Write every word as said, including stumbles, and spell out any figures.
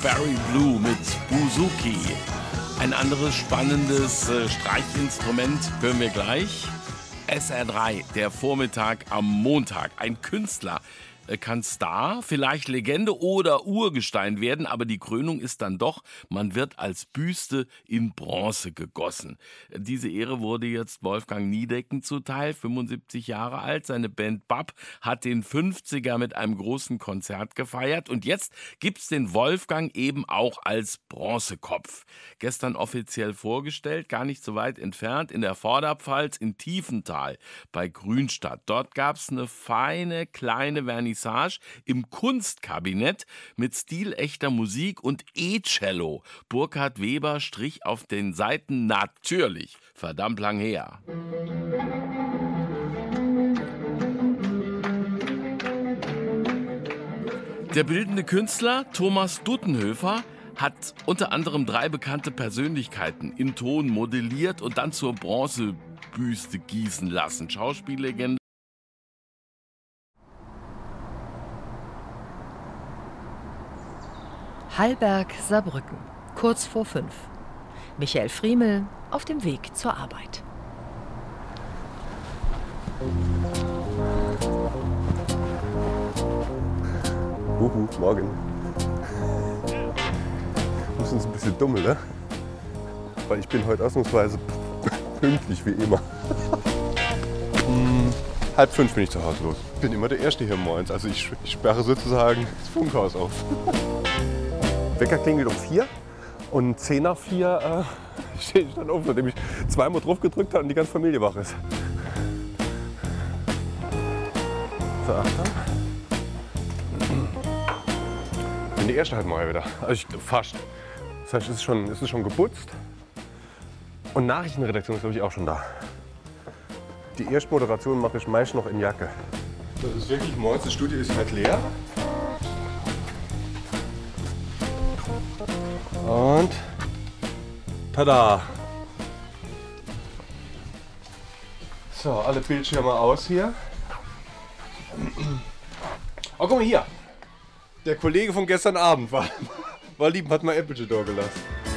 Barry Blue mit Bouzouki. Ein anderes spannendes äh, Streichinstrument hören wir gleich. S R drei, der Vormittag am Montag. Ein Künstler äh, kann Star, vielleicht Legende oder Urgestein werden, aber die Krönung ist dann doch, man wird als Büste in Bronze gegossen. Diese Ehre wurde jetzt Wolfgang Niedecken zuteil, fünfundsiebzig Jahre alt. Seine Band Bab hat den fünfziger mit einem großen Konzert gefeiert und jetzt gibt's den Wolfgang eben auch als Bronzekopf. Gestern offiziell vorgestellt, gar nicht so weit entfernt, in der Vorderpfalz in Tiefenthal bei Grünstadt. Dort gab's eine feine kleine Vernissage im Kunstkabinett mit stilechter Musik und E-Cello. Burkhard Weber strich auf den Seiten natürlich verdammt lang her. Der bildende Künstler Thomas Duttenhöfer hat unter anderem drei bekannte Persönlichkeiten in Ton modelliert und dann zur Bronzebüste gießen lassen. Schauspiellegende Hallberg, Saarbrücken, kurz vor fünf. Michael Friemel auf dem Weg zur Arbeit. Uhu, morgen. Das ist uns ein bisschen dumm, ne? Weil ich bin heute ausnahmsweise pünktlich wie immer. hm, halb fünf bin ich zu Hause los. Ich bin immer der Erste hier morgens, also ich, ich sperre sozusagen das Funkhaus auf. Wecker klingelt um vier und zehn nach vier äh, stehe ich dann auf, nachdem ich zweimal drauf gedrückt habe und die ganze Familie wach ist. So, Achtung. Ich bin die Erste halt mal wieder. Also ich, fast. Das heißt, es ist schon, es ist schon geputzt. Und Nachrichtenredaktion ist, glaube ich, auch schon da. Die erste Moderation mache ich meist noch in Jacke. Das ist wirklich morgens, das Studio ist halt leer. Und tada! So, alle Bildschirme aus hier. Oh, guck mal hier! Der Kollege von gestern Abend war, war lieb, hat mal Apple da gelassen.